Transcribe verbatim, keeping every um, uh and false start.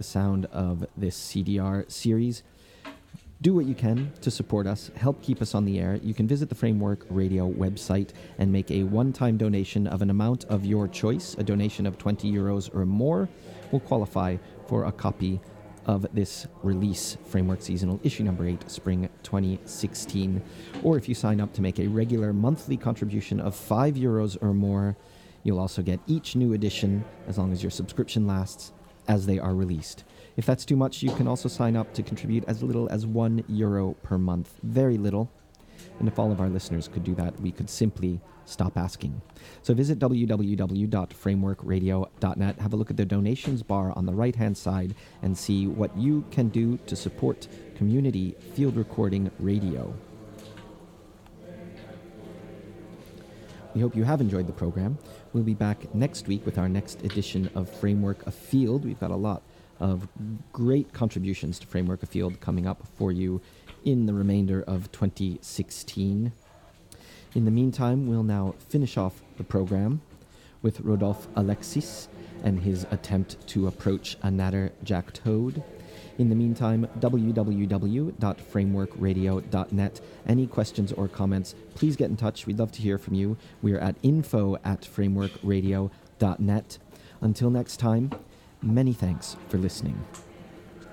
the sound of this C D R series. Do what you can to support us, help keep us on the air. You can visit the Framework Radio website and make a one-time donation of an amount of your choice. A donation of twenty euros or more will qualify for a copy of this release, Framework Seasonal Issue Number eight, Spring twenty sixteen. Or if you sign up to make a regular monthly contribution of five euros or more, you'll also get each new edition, as long as your subscription lasts, as they are released. If that's too much, you can also sign up to contribute as little as one euro per month. Very little. And if all of our listeners could do that, we could simply stop asking. So visit w w w dot framework radio dot net, have a look at the donations bar on the right-hand side, and see what you can do to support community field recording radio. We hope you have enjoyed the program. We'll be back next week with our next edition of Framework Afield. We've got a lot of great contributions to Framework Afield coming up for you in the remainder of twenty sixteen. In the meantime, we'll now finish off the program with Rodolphe Alexis and his attempt to approach a natterjack toad. In the meantime, w w w dot framework radio dot net. Any questions or comments, please get in touch. We'd love to hear from you. We are at info at framework radio dot net. Until next time, many thanks for listening.